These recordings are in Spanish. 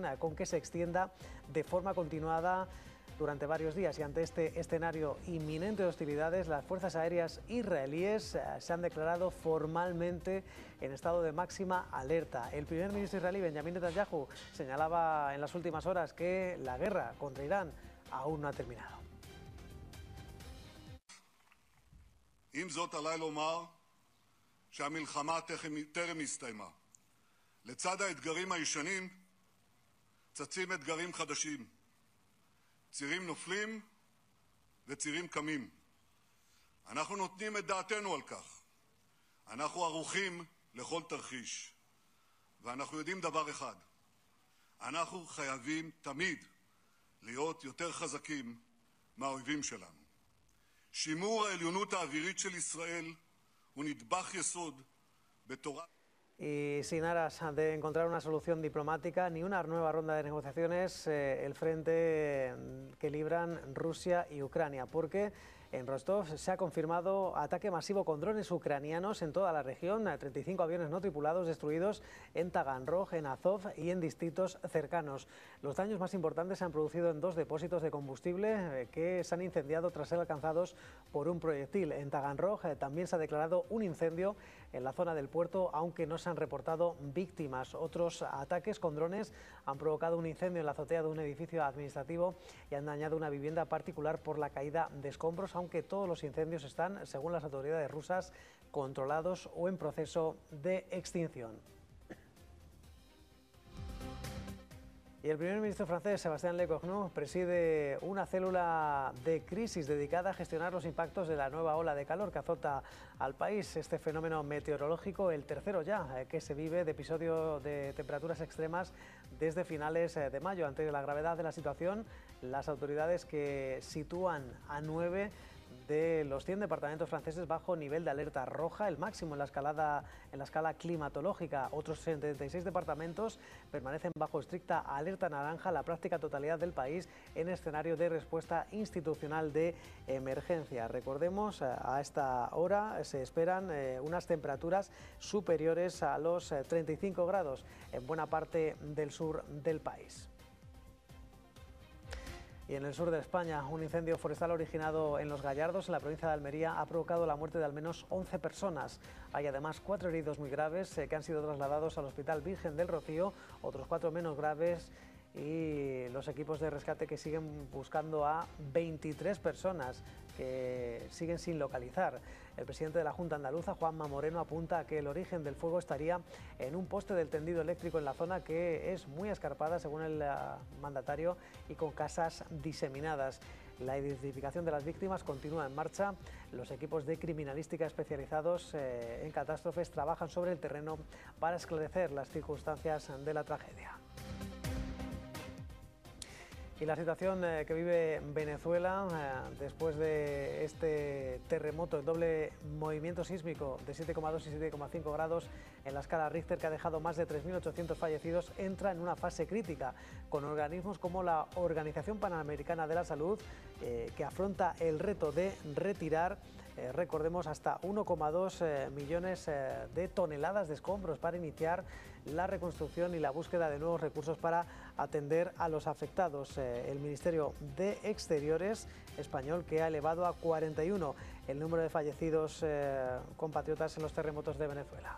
amenazan con que se extienda de forma continuada durante varios días, y ante este escenario inminente de hostilidades, las fuerzas aéreas israelíes se han declarado formalmente en estado de máxima alerta. El primer ministro israelí, Benjamin Netanyahu, señalaba en las últimas horas que la guerra contra Irán aún no ha terminado. עם זאת, עליי לומר שהמלחמה טרם הסתיימה. לצד האתגרים הישנים צצים אתגרים חדשים. צירים נופלים וצירים קמים. אנחנו נותנים את דעתנו על כך. אנחנו ערוכים לכל תרחיש. ואנחנו יודעים דבר אחד. אנחנו חייבים תמיד להיות יותר חזקים מהאויבים שלנו. שימור העליונות האווירית של ישראל הוא נדבך יסוד בתורה. Y sin aras de encontrar una solución diplomática ni una nueva ronda de negociaciones, el frente que libran Rusia y Ucrania, porque en Rostov se ha confirmado ataque masivo con drones ucranianos en toda la región, 35 aviones no tripulados destruidos en Taganrog, en Azov y en distritos cercanos. Los daños más importantes se han producido en 2 depósitos de combustible que se han incendiado tras ser alcanzados por un proyectil. En Taganrog también se ha declarado un incendio en la zona del puerto, aunque no se han reportado víctimas. Otros ataques con drones han provocado un incendio en la azotea de un edificio administrativo y han dañado una vivienda particular por la caída de escombros, aunque todos los incendios están, según las autoridades rusas, controlados o en proceso de extinción. Y el primer ministro francés, Sébastien Lecornu, preside una célula de crisis dedicada a gestionar los impactos de la nueva ola de calor que azota al país. Este fenómeno meteorológico, el tercero ya, que se vive de episodio de temperaturas extremas desde finales de mayo. Ante la gravedad de la situación, las autoridades que sitúan a 9 de los 100 departamentos franceses bajo nivel de alerta roja, el máximo en la escala climatológica. Otros 76 departamentos permanecen bajo estricta alerta naranja, la práctica totalidad del país en escenario de respuesta institucional de emergencia. Recordemos, a esta hora se esperan unas temperaturas superiores a los 35 grados en buena parte del sur del país. Y en el sur de España, un incendio forestal originado en Los Gallardos, en la provincia de Almería, ha provocado la muerte de al menos 11 personas. Hay además 4 heridos muy graves que han sido trasladados al Hospital Virgen del Rocío, otros 4 menos graves, y los equipos de rescate que siguen buscando a 23 personas que siguen sin localizar. El presidente de la Junta Andaluza, Juanma Moreno, apunta a que el origen del fuego estaría en un poste del tendido eléctrico en la zona, que es muy escarpada, según el mandatario, y con casas diseminadas. La identificación de las víctimas continúa en marcha. Los equipos de criminalística especializados en catástrofes trabajan sobre el terreno para esclarecer las circunstancias de la tragedia. Y la situación que vive Venezuela después de este terremoto, el doble movimiento sísmico de 7,2 y 7,5 grados en la escala Richter, que ha dejado más de 3.800 fallecidos, entra en una fase crítica, con organismos como la Organización Panamericana de la Salud, que afronta el reto de retirar, recordemos, hasta 1,2 millones de toneladas de escombros para iniciar la reconstrucción y la búsqueda de nuevos recursos para atender a los afectados. El Ministerio de Exteriores español, que ha elevado a 41 el número de fallecidos compatriotas en los terremotos de Venezuela.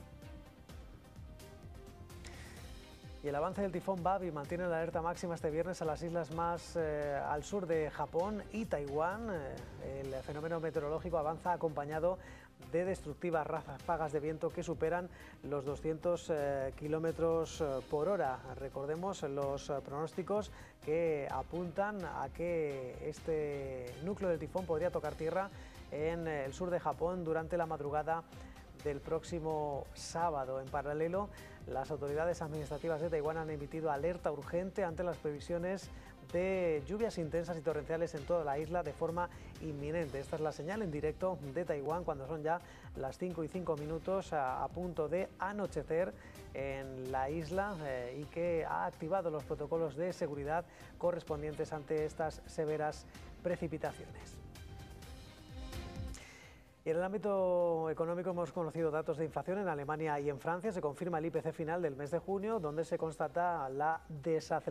Y el avance del tifón Babi mantiene la alerta máxima este viernes a las islas más al sur de Japón y Taiwán. El fenómeno meteorológico avanza acompañado de destructivas ráfagas de viento que superan los 200 kilómetros por hora. Recordemos los pronósticos que apuntan a que este núcleo del tifón podría tocar tierra en el sur de Japón durante la madrugada del próximo sábado. En paralelo, las autoridades administrativas de Taiwán han emitido alerta urgente ante las previsiones de lluvias intensas y torrenciales en toda la isla de forma inminente. Esta es la señal en directo de Taiwán cuando son ya las 5:05 a punto de anochecer en la isla y que ha activado los protocolos de seguridad correspondientes ante estas severas precipitaciones. Y en el ámbito económico hemos conocido datos de inflación en Alemania y en Francia. Se confirma el IPC final del mes de junio, donde se constata la desaceleración